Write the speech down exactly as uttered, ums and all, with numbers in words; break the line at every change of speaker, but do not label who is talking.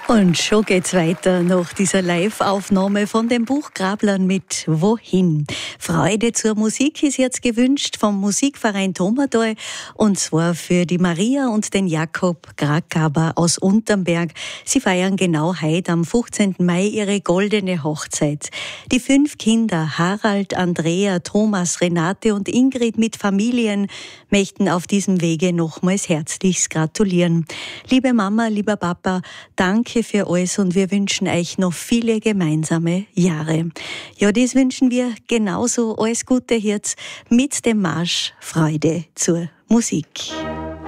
Und schon geht's weiter nach dieser Live-Aufnahme von den Buchgrablern mit Wohin. Freude zur Musik ist jetzt gewünscht vom Musikverein Thomadal, und zwar für die Maria und den Jakob Grakaber aus Unternberg. Sie feiern genau heute am fünfzehnten Mai ihre goldene Hochzeit. Die fünf Kinder Harald, Andrea, Thomas, Renate und Ingrid mit Familien möchten auf diesem Wege nochmals herzlichst gratulieren. Liebe Mama, lieber Papa, danke für alles und wir wünschen euch noch viele gemeinsame Jahre. Ja, das wünschen wir genauso. Alles Gute jetzt mit dem Marsch Freude zur Musik.